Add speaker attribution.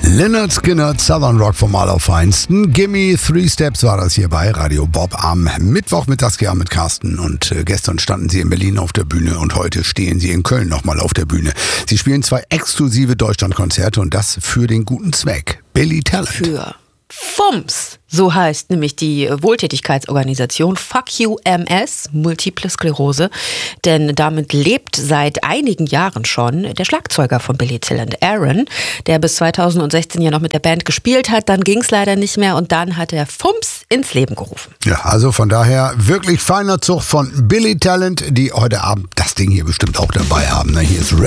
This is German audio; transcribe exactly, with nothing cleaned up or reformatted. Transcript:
Speaker 1: Lynyrd Skynyrd, Southern Rock vom Allerfeinsten. Gimme Three Steps war das hier bei Radio Bob am Mittwochmittags mit Carsten. Und äh, gestern standen sie in Berlin auf der Bühne und heute stehen sie in Köln nochmal auf der Bühne. Sie spielen zwei exklusive Deutschlandkonzerte und das für den guten Zweck. Billy Talent.
Speaker 2: Für Fums, so heißt nämlich die Wohltätigkeitsorganisation Fuck You M S, Multiple Sklerose, denn damit lebt seit einigen Jahren schon der Schlagzeuger von Billy Talent, Aaron, der bis zweitausendsechzehn ja noch mit der Band gespielt hat, dann ging es leider nicht mehr und dann hat er Fums ins Leben gerufen.
Speaker 1: Ja, also von daher wirklich feiner Zug von Billy Talent, die heute Abend das Ding hier bestimmt auch dabei haben. Hier ist Red.